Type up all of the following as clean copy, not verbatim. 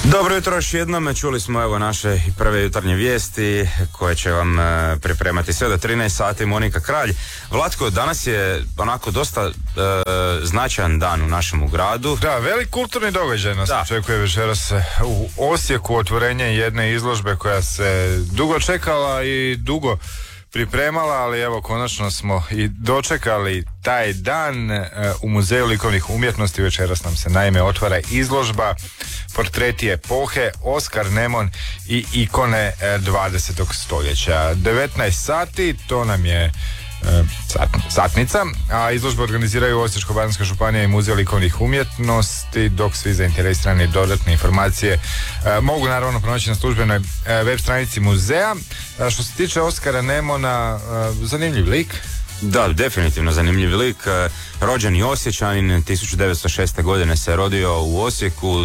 Dobro jutro još jednom, čuli smo evo naše prve jutarnje vijesti koje će vam pripremati sve do 13 sati Monika Kralj. Vlatko, danas je onako dosta značajan dan u našemu gradu. Da, velik kulturni događaj nas očekuje večeras u Osijeku, otvorenje jedne izložbe koja se dugo čekala i dugo pripremala, ali evo konačno smo i dočekali taj dan. U Muzeju likovnih umjetnosti večeras nam se naime otvara izložba Portreti epohe, Oskar Nemon i ikone 20. stoljeća. 19 sati, to nam je satnica, a izložbu organiziraju Osječko-baranjska županija i Muzej likovnih umjetnosti, dok svi zainteresirani dodatne informacije mogu naravno pronaći na službenoj web stranici muzeja. Što se tiče Oskara Nemona, zanimljiv lik. Da, definitivno zanimljiv lik. Rođen i Osječanin, 1906. godine se rodio u Osijeku,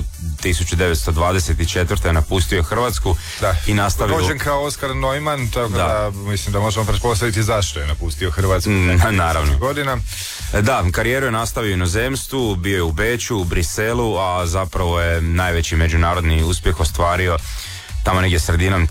1924. je napustio Hrvatsku i nastavio... Rođen kao Oskar Neumann, tako da mislim da možemo pretpostaviti zašto je napustio Hrvatsku. Naravno. Godina. Da, karijeru je nastavio u inozemstvu, bio je u Beču, u Briselu, a zapravo je najveći međunarodni uspjeh ostvario tamo negdje sredinom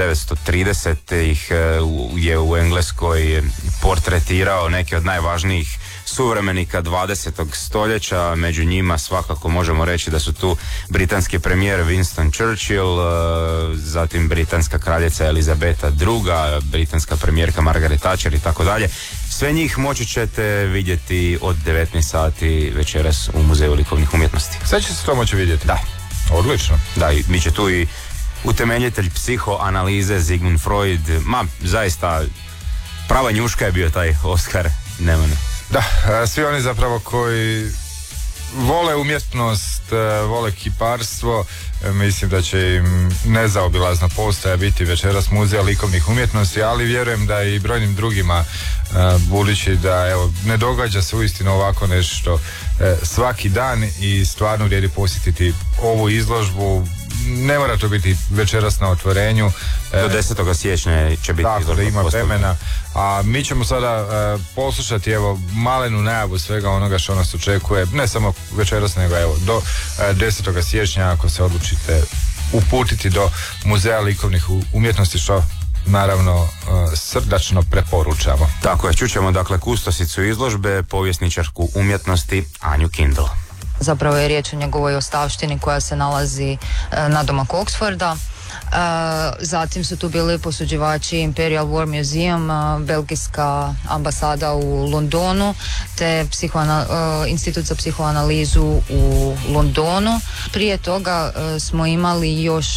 1930-ih je u Engleskoj portretirao neke od najvažnijih suvremenika 20. stoljeća. Među njima svakako možemo reći da su tu britanski premijer Winston Churchill, zatim britanska kraljica Elizabeta II, britanska premijerka Margaret Thatcher i tako dalje. Sve njih moći ćete vidjeti od 19 sati večeras u Muzeju likovnih umjetnosti. Sve će se to moći vidjeti? Da. Odlično. Da, i bit će tu i utemeljitelj psihoanalize Sigmund Freud. Zaista prava njuška je bio taj Oskar Nemon. Da, svi oni zapravo koji vole umjetnost, vole kiparstvo, mislim da će im nezaobilazna postaja biti večeras Muzeja likovnih umjetnosti, ali vjerujem da i brojnim drugima, budući da evo, ne događa se uistinu ovako nešto svaki dan i stvarno vrijedi posjetiti ovu izložbu. Ne mora to biti večeras na otvorenju. Do 10. siječnja će biti tako izložba. Da ima vremena. A mi ćemo sada poslušati evo malenu najavu svega onoga što nas očekuje, ne samo večeras nego evo do 10. siječnja ako se odlučite uputiti do Muzeja likovnih umjetnosti, što naravno srdačno preporučamo. Tako je, čućemo dakle kustosicu izložbe, povjesničarku umjetnosti Anju Kindl. Zapravo je riječ o njegovoj ostavštini koja se nalazi nadomak Oxforda. Zatim su tu bili posuđivači Imperial War Museum, belgijska ambasada u Londonu, te Institut za psihoanalizu u Londonu. Prije toga smo imali još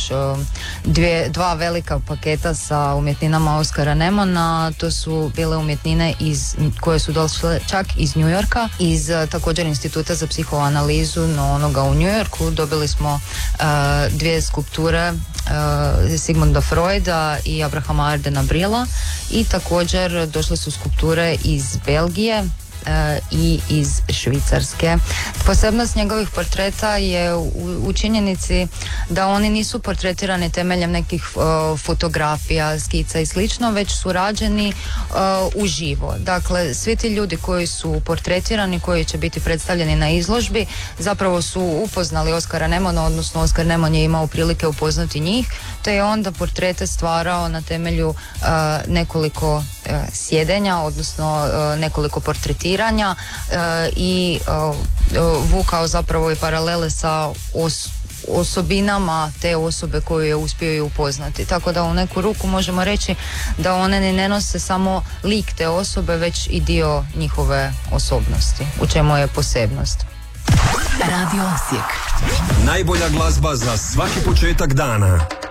dva velika paketa sa umjetninama Oskara Nemona. To su bile umjetnine koje su došle čak iz New Yorka, iz također Instituta za psihoanalizu, no onoga u New Yorku. Dobili smo dvije skulpture Sigmunda Freuda i Abrahama Ardena Brilla i također došle su skulpture iz Belgije i iz Švicarske. Posebnost njegovih portreta je u činjenici da oni nisu portretirani temeljem nekih fotografija, skica i slično, već su rađeni uživo. Dakle, svi ti ljudi koji su portretirani, koji će biti predstavljeni na izložbi, zapravo su upoznali Oskara Nemona, odnosno Oskar Nemon je imao prilike upoznati njih, te je onda portrete stvarao na temelju nekoliko sjedenja, odnosno nekoliko portretiranja i vukao zapravo i paralele sa osobinama te osobe koju je uspio i upoznati. Tako da u neku ruku možemo reći da one ne nose samo lik te osobe, već i dio njihove osobnosti, u čemu je posebnost. Radio Osijek. Najbolja glazba za svaki početak dana.